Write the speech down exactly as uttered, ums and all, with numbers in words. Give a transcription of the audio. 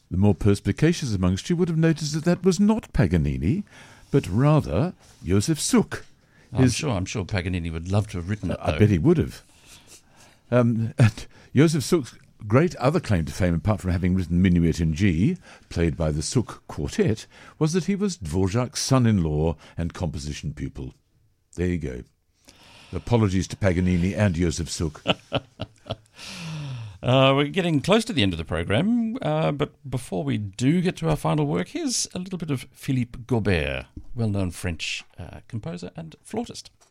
The more perspicacious amongst you would have noticed that that was not Paganini, but rather Josef Suk. I'm His, sure I'm sure Paganini would love to have written it, though. I bet he would have. Um, and Josef Suk's great other claim to fame, apart from having written Minuet in G, played by the Suk Quartet, was that he was Dvorak's son-in-law and composition pupil. There you go. Apologies to Paganini and Josef Suk. Uh, we're getting close to the end of the programme, uh, but before we do get to our final work, here's a little bit of Philippe Gaubert, well-known French uh, composer and flautist.